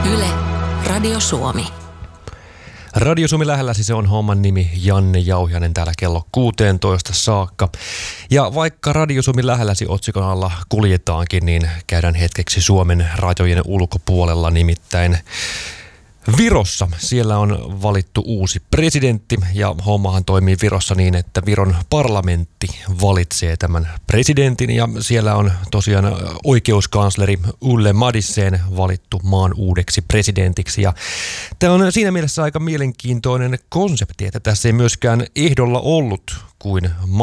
Yle, Radio Suomi. Radio Suomi lähelläsi, se on homman nimi. Janne Jauhiainen täällä kello 16 saakka. Ja vaikka Radio Suomi lähelläsi otsikon alla kuljetaankin, niin käydään hetkeksi Suomen rajojen ulkopuolella, nimittäin Virossa. Siellä on valittu uusi presidentti ja hommahan toimii Virossa niin, että Viron parlamentti valitsee tämän presidentin ja siellä on tosiaan oikeuskansleri Ulle Madisen valittu maan uudeksi presidentiksi. Ja tämä on siinä mielessä aika mielenkiintoinen konsepti, että tässä ei myöskään ehdolla ollut kuin